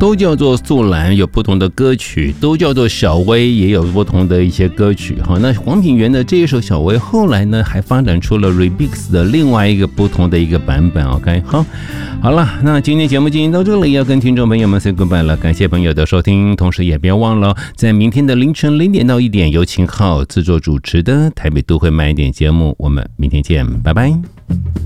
都叫做素兰，有不同的歌曲，都叫做小薇，也有不同的一些歌曲。好，那黄品源的这一首小薇，后来呢还发展出了 remix 的另外一个不同的一个版本。OK， 好了，那今天节目进行到这里，要跟听众朋友们 say goodbye 了。感谢朋友的收听，同时也别忘了在明天的凌晨0点到1点，由秦昊制作主持的台北都会慢一点节目，我们明天见，拜拜。